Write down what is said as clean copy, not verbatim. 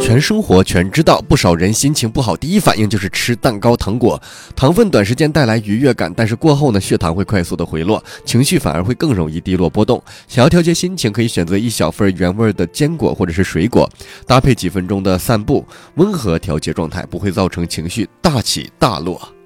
全生活全知道，不少人心情不好，第一反应就是吃蛋糕、糖果。糖分短时间带来愉悦感，但是过后呢，血糖会快速的回落，情绪反而会更容易低落波动。想要调节心情，可以选择一小份原味的坚果或者是水果，搭配几分钟的散步，温和调节状态，不会造成情绪大起大落。